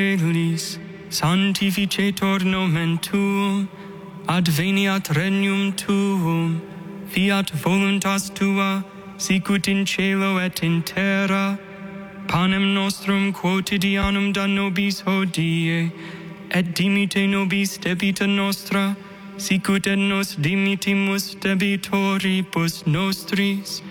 Caelis, sanctificetur nomen tuum, adveniat regnum tuum, fiat voluntas tua, sicut in cielo et in terra. Panem nostrum quotidianum da nobis hodie, et dimite nobis debita nostra, sicut et nos dimitimus debitoribus nostris,